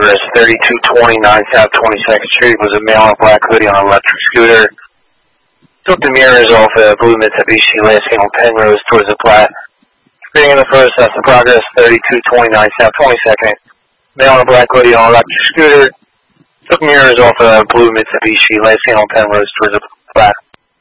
progress 3229 South 22nd Street was a male in a black hoodie on an electric scooter. Took the mirrors off a blue Mitsubishi Landscape on Penrose towards the Platte. Being in the first, that's the progress 3229 South 22nd. Male in a black hoodie on an electric scooter. Took mirrors off a blue Mitsubishi Landscape on Penrose towards the Platte.